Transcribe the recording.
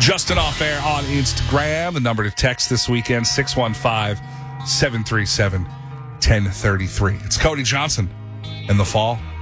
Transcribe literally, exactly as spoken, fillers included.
Justin Off Air on Instagram. The number to text this weekend, six one five, seven three seven, one zero three three. It's Cody Johnson in the fall.